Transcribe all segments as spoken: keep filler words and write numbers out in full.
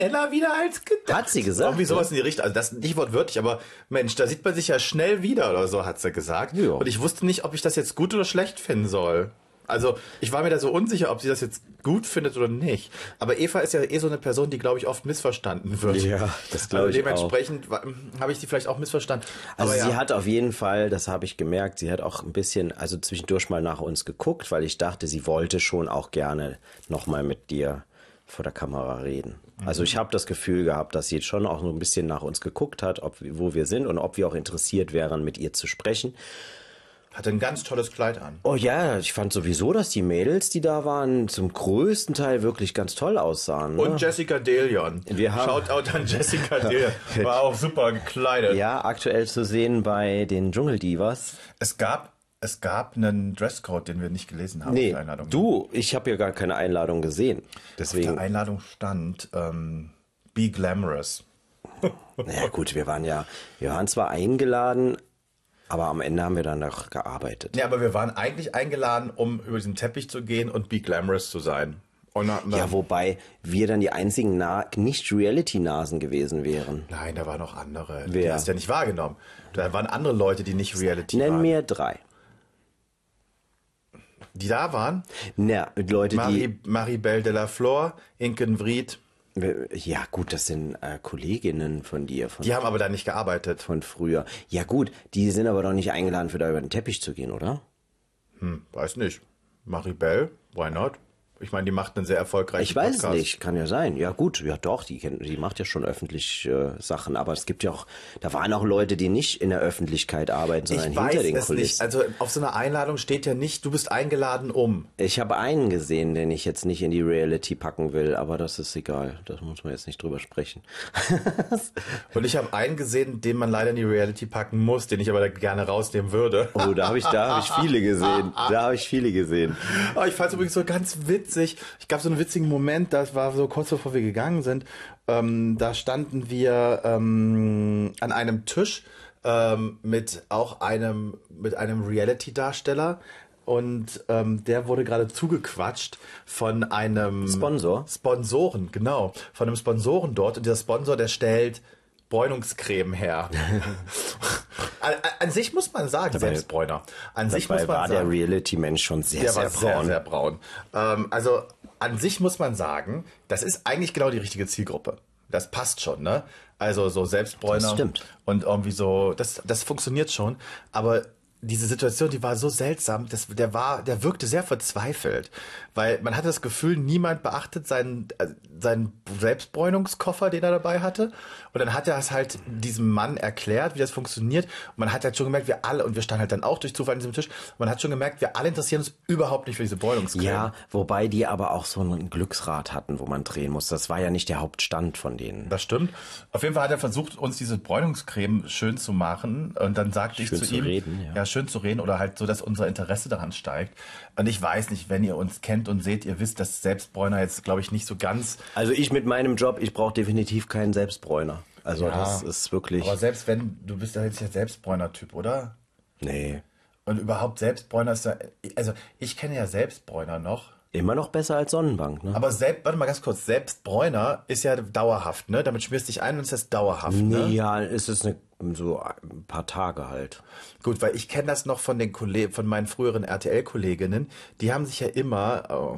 Ella wieder als gedacht. Hat sie gesagt? Irgendwie sowas in die Richtung. Also das nicht wortwörtlich, aber Mensch, da sieht man sich ja schnell wieder oder so, hat sie gesagt. Ja. Und ich wusste nicht, ob ich das jetzt gut oder schlecht finden soll. Also ich war mir da so unsicher, ob sie das jetzt gut findet oder nicht. Aber Eva ist ja eh so eine Person, die, glaube ich, oft missverstanden wird. Ja, das glaube also ich dementsprechend habe ich die vielleicht auch missverstanden. Also Aber sie ja. hat auf jeden Fall, das habe ich gemerkt, sie hat auch ein bisschen, also zwischendurch mal nach uns geguckt, weil ich dachte, sie wollte schon auch gerne nochmal mit dir vor der Kamera reden. Mhm. Also ich habe das Gefühl gehabt, dass sie jetzt schon auch so ein bisschen nach uns geguckt hat, ob, wo wir sind und ob wir auch interessiert wären, mit ihr zu sprechen. Hatte ein ganz tolles Kleid an. Oh ja, ich fand sowieso, dass die Mädels, die da waren, zum größten Teil wirklich ganz toll aussahen. Ne? Und Jessica Delion. Wir haben Shoutout an Jessica Delion. War auch super gekleidet. Ja, aktuell zu sehen bei den Dschungeldivas. Es gab, es gab einen Dresscode, den wir nicht gelesen haben. Nee, auf Einladung. du, ich habe ja gar keine Einladung gesehen. Deswegen. Auf der Einladung stand ähm, Be Glamorous. Naja gut, wir waren ja, wir waren zwar eingeladen, aber am Ende haben wir dann noch gearbeitet. Ja, aber wir waren eigentlich eingeladen, um über diesen Teppich zu gehen und Be Glamorous zu sein. Und hatten dann, Ja, wobei wir dann die einzigen Na- Nicht-Reality-Nasen gewesen wären. nein, da waren noch andere. Wer? Die hast du ja nicht wahrgenommen. Da waren andere Leute, die nicht Reality Nenn waren. mir drei. Die da waren? Na, Leute, Marie, Maribel de la Flor, Inken Vriet. die... Ja gut, das sind äh, Kolleginnen von dir, von, Die haben aber da nicht gearbeitet. von früher. Ja gut, die sind aber doch nicht eingeladen, für da über den Teppich zu gehen, oder? Hm, weiß nicht. Maribel, why not? Ich meine, die macht einen sehr erfolgreichen Ich weiß Podcast. es nicht, kann ja sein. Ja gut, ja doch, die, kennt- die macht ja schon öffentlich äh, Sachen, aber es gibt ja auch, da waren auch Leute, die nicht in der Öffentlichkeit arbeiten, sondern Ich hinter weiß den es Kulissen. nicht. Also auf so einer Einladung steht ja nicht, du bist eingeladen um. Ich habe einen gesehen, den ich jetzt nicht in die Reality packen will, aber das ist egal. Das muss man jetzt nicht drüber sprechen. Und ich habe einen gesehen, den man leider in die Reality packen muss, den ich aber da gerne rausnehmen würde. Oh, da habe ich, da habe ich viele gesehen. Da habe ich viele gesehen. Aber ich fand es übrigens so ganz witzig. Ich gab so einen witzigen Moment, das war so kurz bevor wir gegangen sind. Ähm, da standen wir ähm, an einem Tisch ähm, mit auch einem mit einem Reality-Darsteller. Und ähm, der wurde gerade zugequatscht von einem Sponsor? Sponsoren, genau. Von einem Sponsoren dort. Und dieser Sponsor, der stellt Bräunungscreme her. an, an sich muss man sagen, Selbstbräuner. An sich muss Dabei man war sagen, der Reality-Mensch schon sehr, der sehr war braun. sehr, sehr braun. Ähm, also an sich muss man sagen, das ist eigentlich genau die richtige Zielgruppe. Das passt schon, ne? Also so Selbstbräuner. Das stimmt. Und irgendwie so, das, das funktioniert schon. Aber diese Situation, die war so seltsam, das, der war, der wirkte sehr verzweifelt, weil man hatte das Gefühl, niemand beachtet seinen, äh, seinen Selbstbräunungskoffer, den er dabei hatte. Und dann hat er es halt diesem Mann erklärt, wie das funktioniert. Und man hat halt schon gemerkt, wir alle, und wir standen halt dann auch durch Zufall an diesem Tisch, man hat schon gemerkt, wir alle interessieren uns überhaupt nicht für diese Bräunungscreme. Ja, wobei die aber auch so ein Glücksrad hatten, wo man drehen muss. Das war ja nicht der Hauptstand von denen. Das stimmt. Auf jeden Fall hat er versucht, uns diese Bräunungscreme schön zu machen. Und dann sagte Schön ich zu, zu ihm, reden, ja. ja, schön zu reden oder halt so, dass unser Interesse daran steigt. Und ich weiß nicht, wenn ihr uns kennt und seht, ihr wisst, dass Selbstbräuner jetzt, glaube ich, nicht so ganz... Also ich mit meinem Job, ich brauche definitiv keinen Selbstbräuner. Also Ja, das ist wirklich... Aber selbst wenn, du bist ja jetzt der Selbstbräuner-Typ, oder? Nee. Und überhaupt Selbstbräuner ist ja... Also ich kenne ja Selbstbräuner noch. Immer noch besser als Sonnenbank, ne? Aber selbst, warte mal ganz kurz, Selbstbräuner ist ja dauerhaft, ne? Damit schmierst du dich ein und ist das dauerhaft, Nee, ne? ja, ist es eine, so ein paar Tage halt. Gut, weil ich kenne das noch von den Kollegen, von meinen früheren R T L-Kolleginnen. Die haben sich ja immer oh,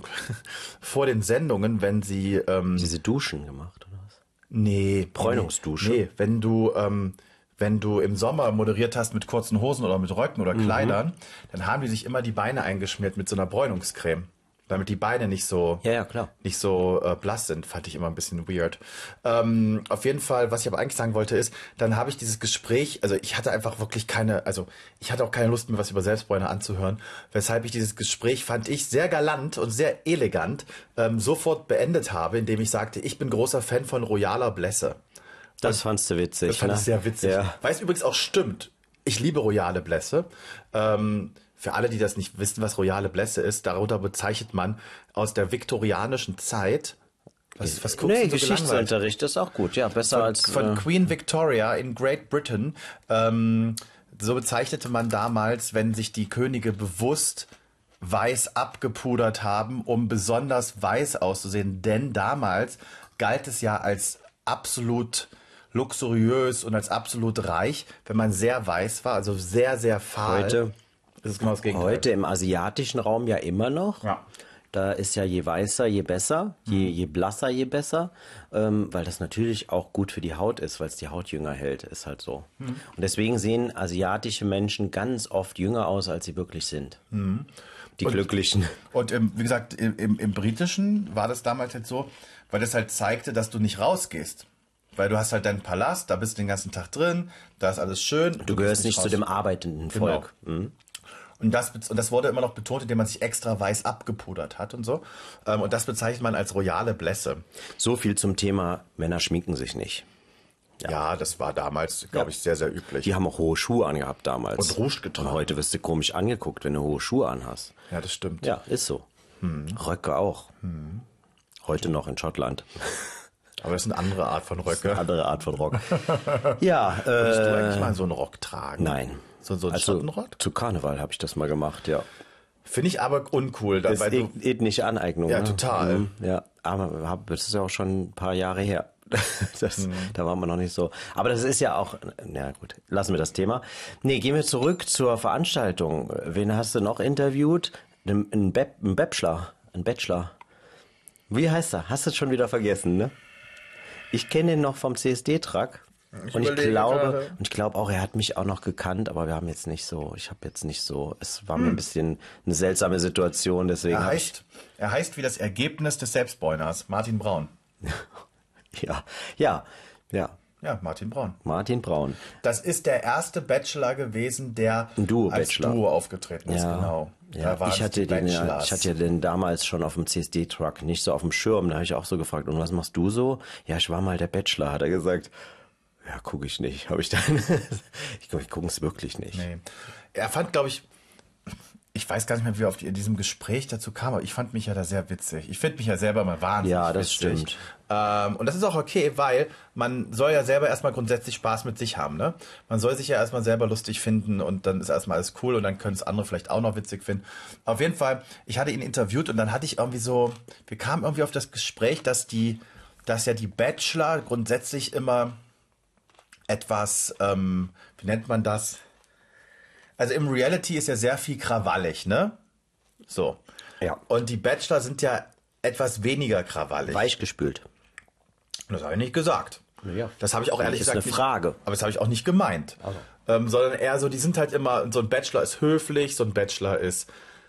vor den Sendungen, wenn sie ähm, Diese Duschen gemacht, oder was? nee Bräunungsdusche? Nee, wenn du ähm, wenn du im Sommer moderiert hast mit kurzen Hosen oder mit Röcken oder Kleidern, dann haben die sich immer die Beine eingeschmiert mit so einer Bräunungscreme. Damit die Beine nicht so Ja, ja, klar. nicht so äh, blass sind, fand ich immer ein bisschen weird. Ähm, auf jeden Fall, was ich aber eigentlich sagen wollte, ist, dann habe ich dieses Gespräch, also ich hatte einfach wirklich keine, also ich hatte auch keine Lust, mir was über Selbstbräuner anzuhören, weshalb ich dieses Gespräch, fand ich, sehr galant und sehr elegant ähm, sofort beendet habe, indem ich sagte, ich bin großer Fan von royaler Blässe. Das fandst du witzig, Das fand ne? ich sehr witzig. Ja. Weil es übrigens auch stimmt. Ich liebe royale Blässe. Ähm, für alle, die das nicht wissen, was royale Blässe ist, darunter bezeichnet man aus der viktorianischen Zeit. Was, was guckst Nee, du so gelangweilt? Geschichtsunterricht ist auch gut, ja, besser Von, als... von äh, Queen Victoria in Great Britain. Ähm, so bezeichnete man damals, wenn sich die Könige bewusst weiß abgepudert haben, um besonders weiß auszusehen. Denn damals galt es ja als absolut luxuriös und als absolut reich, wenn man sehr weiß war, also sehr, sehr fahl. Heute, das ist genau das Gegenteil. Heute im asiatischen Raum ja immer noch. Ja. Da ist ja je weißer, je besser, je, je blasser, je besser, ähm, weil das natürlich auch gut für die Haut ist, weil es die Haut jünger hält, ist halt so. Mhm. Und deswegen sehen asiatische Menschen ganz oft jünger aus, als sie wirklich sind. Mhm. Die und, Glücklichen. Und im, wie gesagt, im, im, im Britischen war das damals halt so, weil das halt zeigte, dass du nicht rausgehst. Weil du hast halt deinen Palast, da bist du den ganzen Tag drin, da ist alles schön. Du, du gehörst nicht raus. Zu dem arbeitenden Volk. Genau. Mhm. Und das, und das wurde immer noch betont, indem man sich extra weiß abgepudert hat und so. Und das bezeichnet man als royale Blässe. So viel zum Thema, Männer schminken sich nicht. Ja, ja das war damals, glaube ich, sehr, sehr üblich. Die haben auch hohe Schuhe angehabt damals. Und Rouge getragen. Und heute wirst du komisch angeguckt, wenn du hohe Schuhe anhast. Ja, das stimmt. Ja, ist so. Hm. Röcke auch. Hm. Heute noch in Schottland. Aber das ist eine andere Art von Röcke. Eine andere Art von Rock. Ja. Äh, Würdest du eigentlich mal so einen Rock tragen? Nein. So, so einen also, Schottenrock? Zu Karneval habe ich das mal gemacht, ja. Finde ich aber uncool. Das ist du, ethnische Aneignung. Ja, ne? total. Mhm, ja, aber das ist ja auch schon ein paar Jahre her. Das, mhm. Da waren wir noch nicht so. Aber das ist ja auch, na gut, lassen wir das Thema. Nee, gehen wir zurück zur Veranstaltung. Wen hast du noch interviewt? Ein, Be ein Bachelor. Ein Bachelor. Wie heißt er? Hast du es schon wieder vergessen, ne? Ich kenne ihn noch vom C S D-Truck. Ich und ich glaube, gerade. und ich glaube auch, er hat mich auch noch gekannt, aber wir haben jetzt nicht so, ich habe jetzt nicht so, es war hm. mir ein bisschen eine seltsame Situation, deswegen. Er heißt, er heißt wie das Ergebnis des Selbstbräuners, Martin Braun. ja, ja, ja. Ja, Martin Braun. Martin Braun. Das ist der erste Bachelor gewesen, der ein Duo als Duo aufgetreten ist, ja. genau. Ja, ich hatte den ja, ich hatte ja den damals schon auf dem C S D-Truck, nicht so auf dem Schirm, da habe ich auch so gefragt, und was machst du so? Ja, ich war mal der Bachelor, hat er gesagt. Ja, gucke ich nicht. Habe ich dann. ich glaube, ich gucke es wirklich nicht. Nee. Er fand, glaube ich, ich weiß gar nicht mehr, wie wir auf die, in diesem Gespräch dazu kam, aber ich fand mich ja da sehr witzig. Ich finde mich ja selber mal wahnsinnig Ja, das witzig. stimmt. Ähm, und das ist auch okay, weil man soll ja selber erstmal grundsätzlich Spaß mit sich haben, ne? Man soll sich ja erstmal selber lustig finden und dann ist erstmal alles cool und dann können es andere vielleicht auch noch witzig finden. Auf jeden Fall, ich hatte ihn interviewt und dann hatte ich irgendwie so, wir kamen irgendwie auf das Gespräch, dass die, dass ja die Bachelor grundsätzlich immer etwas, ähm, wie nennt man das? Also im Reality ist ja sehr viel krawallig, ne? So. Ja. Und die Bachelor sind ja etwas weniger krawallig. Weichgespült. Das habe ich nicht gesagt. Ja. Das habe ich auch ehrlich das gesagt ist eine Frage. Nicht, aber das habe ich auch nicht gemeint. Also. Ähm, sondern eher so, die sind halt immer, so ein Bachelor ist höflich, so ein Bachelor ist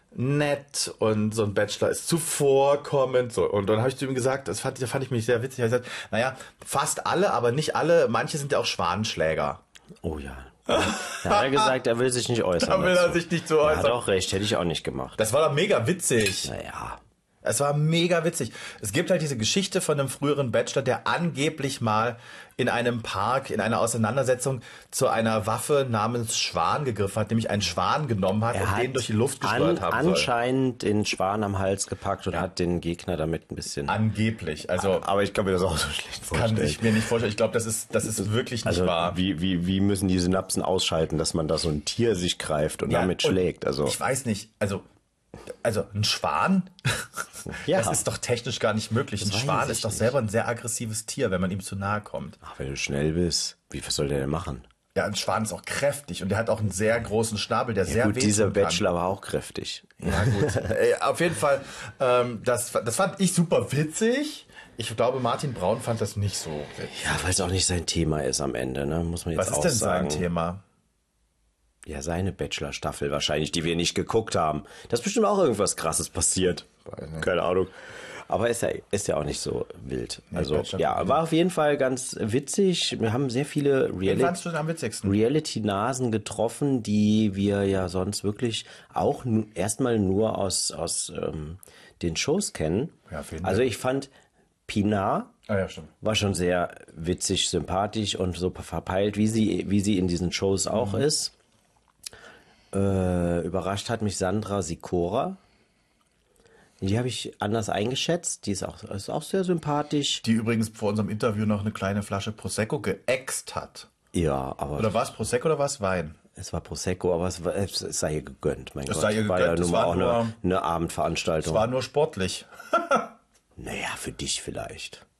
nett und so ein Bachelor ist zuvorkommend. So. Und dann habe ich zu ihm gesagt, das fand, das fand ich mich sehr witzig. Ich habe gesagt, naja, fast alle, aber nicht alle. Manche sind ja auch Schwanenschläger. Oh ja. Da hat er gesagt, er will sich nicht äußern. Da will er sich nicht so äußern. Er hat auch recht, hätte ich auch nicht gemacht. Das war doch mega witzig. Naja. Es war mega witzig. Es gibt halt diese Geschichte von einem früheren Bachelor, der angeblich mal in einem Park, in einer Auseinandersetzung zu einer Waffe namens Schwan gegriffen hat, nämlich einen Schwan genommen hat er und hat den durch die Luft gesteuert an, haben soll. Anscheinend den Schwan am Hals gepackt und ja. hat den Gegner damit ein bisschen... Angeblich. Also, aber ich kann mir das auch so schlecht vorstellen. Kann ich mir nicht vorstellen. Ich glaube, das ist, das ist wirklich nicht also wahr. Wie, wie, wie müssen die Synapsen ausschalten, dass man da so ein Tier sich greift und ja, damit und schlägt? Also ich weiß nicht. Also... Also ein Schwan, ja. das ist doch technisch gar nicht möglich. Das ein Schwan ist doch nicht. selber ein sehr aggressives Tier, wenn man ihm zu nahe kommt. Ach, wenn du schnell bist, wie was soll der denn machen? Ja, ein Schwan ist auch kräftig und der hat auch einen sehr großen Schnabel, der ja, sehr gut, wehtun dieser kann. Bachelor war auch kräftig. Ja gut, auf jeden Fall, ähm, das, das fand ich super witzig. Ich glaube, Martin Braun fand das nicht so witzig. Ja, weil es auch nicht sein Thema ist am Ende, ne? Muss man jetzt was auch ist denn sagen. sein Thema? Ja, seine Bachelor-Staffel wahrscheinlich, die wir nicht geguckt haben. Da ist bestimmt auch irgendwas Krasses passiert. Keine Ahnung. Aber ist ja, ist ja auch nicht so wild. Nee, also, ja, war auf jeden Fall ganz witzig. Wir haben sehr viele Reality, am witzigsten? Reality-Nasen getroffen, die wir ja sonst wirklich auch erstmal nur aus, aus ähm, den Shows kennen. Ja, also ich fand Pinar ah, ja, stimmt. war schon sehr witzig, sympathisch und so verpeilt, wie sie, wie sie in diesen Shows auch mhm. ist. Äh, überrascht hat mich Sandra Sikora. Die habe ich anders eingeschätzt. Die ist auch, ist auch sehr sympathisch. Die übrigens vor unserem Interview noch eine kleine Flasche Prosecco geäxt hat. Ja, aber... Oder war es Prosecco oder war es Wein? Es war Prosecco, aber es, war, es sei ihr gegönnt. Mein es Gott. sei ihr gegönnt. War ja nun mal auch nur, eine, eine Abendveranstaltung. Es war nur sportlich. Naja, für dich vielleicht.